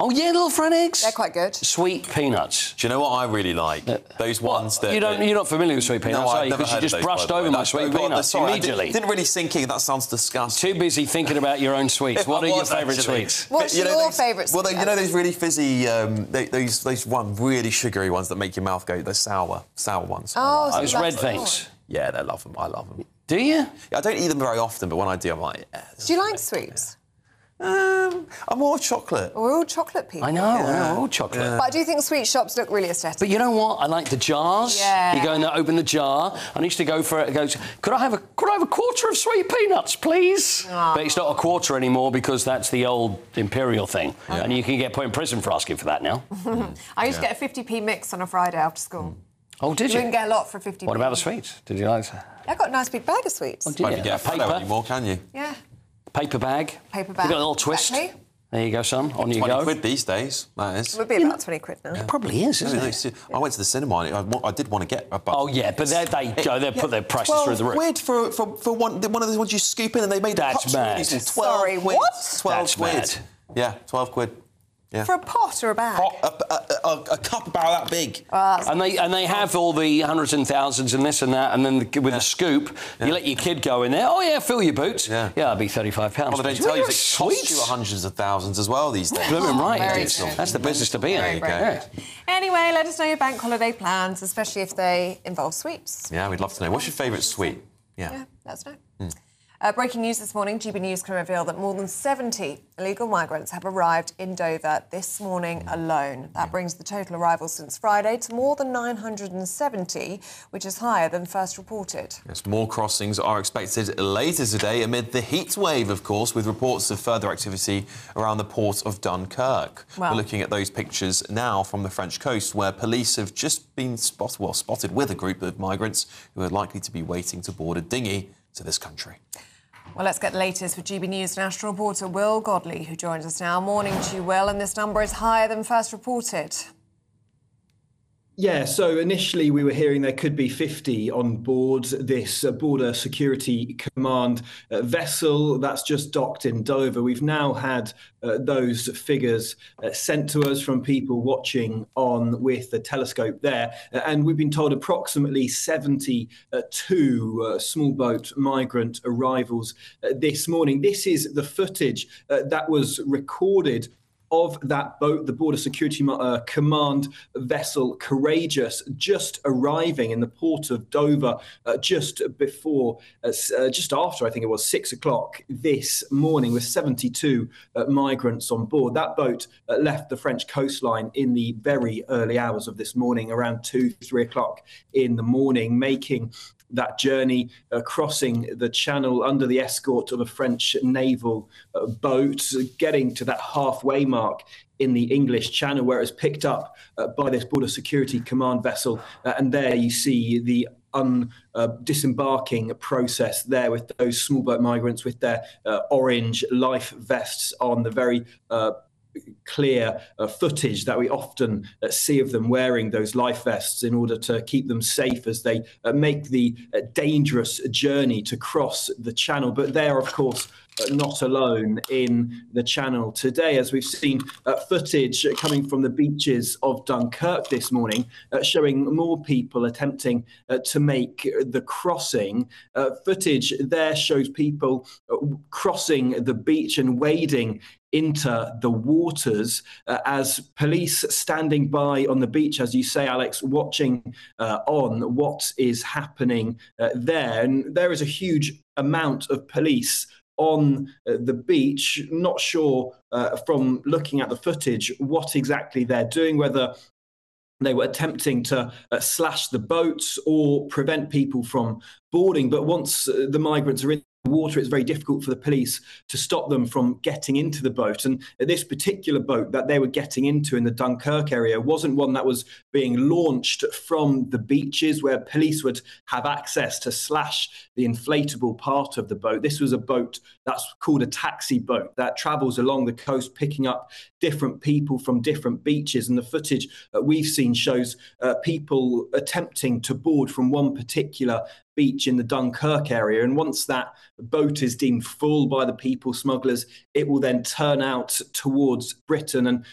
Oh, yeah, little fried eggs. They're quite good. Sweet peanuts. Do you know what I really like? Those ones that... You're not familiar with sweet peanuts, are you? Because you just brushed over my sweet peanuts immediately. Didn't really sink in. That sounds disgusting. Too busy thinking about your own sweets. What are your favourite sweets? What's your favourite sweet? Well, you know those really fizzy, those one really sugary ones that make your mouth go, those sour ones. Oh, so those red things. Yeah, they love them. I love them. Do you? I don't eat them very often, but when I do, I'm like... Yeah, do you like sweets? I'm more chocolate. We're all chocolate people. I know, all chocolate. But I do think sweet shops look really aesthetic. But you know what? I like the jars. Yeah. You go and open the jar. I used to go for it. It goes, could I have a quarter of sweet peanuts, please? Oh. But it's not a quarter anymore because that's the old imperial thing. Yeah. And you can get put in prison for asking for that now. I used to get a 50p mix on a Friday after school. Oh, did you? You didn't get a lot for 50p. What about the sweets? Did you like that? I got a nice big bag of sweets. Oh, did you? Can't get paper anymore, can you? Yeah. Paper bag. Paper bag. You got a little twist. Exactly. There you go, son. On you go. 20 quid these days, that is. It would be about 20 quid now. It probably is, isn't it? I went to the cinema and I did want to get a bun. Oh, yeah, but they put their prices through the roof. Quid for one of those ones you scoop in and they made That's mad. 12 Sorry, quid. what? 12 That's quid. mad. Yeah, 12 quid. Yeah. For a pot or a bag? A cup about that big. And they have all the hundreds and thousands and this and that, and then with a scoop, you let your kid go in there. Oh, yeah, fill your boots. Yeah, that'd be £35. Well, they don't tell you it costs you hundreds of thousands as well these days. Blooming right, Very it is. true. That's the business to be in. Very, very good. Anyway, let us know your bank holiday plans, especially if they involve sweets. Yeah, we'd love to know. What's your favourite sweet? Yeah, let us know. Breaking news this morning, GB News can reveal that more than 70 illegal migrants have arrived in Dover this morning alone. That brings the total arrivals since Friday to more than 970, which is higher than first reported. Yes, more crossings are expected later today amid the heat wave, of course, with reports of further activity around the port of Dunkirk. We're looking at those pictures now from the French coast, where police have just been spotted with a group of migrants who are likely to be waiting to board a dinghy to this country. Well, let's get the latest with GB News national reporter Will Godley, who joins us now. Morning to you, Will, and this number is higher than first reported. Yeah, so initially we were hearing there could be 50 on board this Border Security Command vessel that's just docked in Dover. We've now had those figures sent to us from people watching on with the telescope there, and we've been told approximately 72 small boat migrant arrivals this morning. This is the footage that was recorded of that boat, the Border Security Command vessel Courageous, just arriving in the port of Dover just after, I think it was 6 o'clock this morning, with 72 migrants on board. That boat left the French coastline in the very early hours of this morning, around 2-3 o'clock in the morning, making that journey, crossing the channel under the escort of a French naval boat, getting to that halfway mark in the English Channel, where it was picked up by this Border Security Command vessel. And there you see the disembarking process there with those small boat migrants with their orange life vests on, the very clear footage that we often see of them wearing those life vests in order to keep them safe as they make the dangerous journey to cross the channel. But they're, of course, not alone in the channel today, as we've seen footage coming from the beaches of Dunkirk this morning, showing more people attempting to make the crossing. Footage there shows people crossing the beach and wading into the waters as police standing by on the beach, as you say, Alex, watching on what is happening there. And there is a huge amount of police on the beach. Not sure from looking at the footage what exactly they're doing, whether they were attempting to slash the boats or prevent people from boarding. But once the migrants are in the water, it's very difficult for the police to stop them from getting into the boat. And this particular boat that they were getting into in the Dunkirk area wasn't one that was being launched from the beaches where police would have access to slash the inflatable part of the boat. This was a boat that's called a taxi boat that travels along the coast, picking up different people from different beaches. And the footage that we've seen shows people attempting to board from one particular beach in the Dunkirk area. And once that boat is deemed full by the people smugglers, it will then turn out towards Britain. And